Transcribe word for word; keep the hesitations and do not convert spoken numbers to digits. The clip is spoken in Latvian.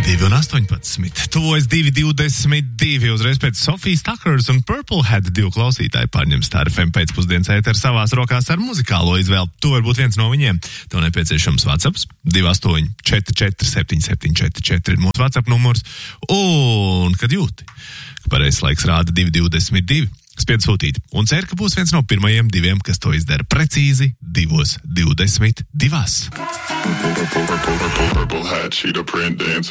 divi un astoņpadsmit. Tuvojas divi divdesmit divi. Uzreiz pēc Sofijas Tuckers un Purple Head divu klausītāju pārņem Star F M pēcpusdienas ēteru savās rokās ar muzikālo izvēli. Tu var būt viens no viņiem. Tev nepieciešams WhatsApps divi astoņi četri četri septiņi septiņi četri četri mūsu WhatsApp numurs. Un, kad jūti, ka pareizs laiks rāda divi divdesmit divi, spied sūtīt. Un cer, ka būs viens no pirmajiem diviem, kas to izdara precīzi divos divdesmit divās. Purple hat, cheetah print dance.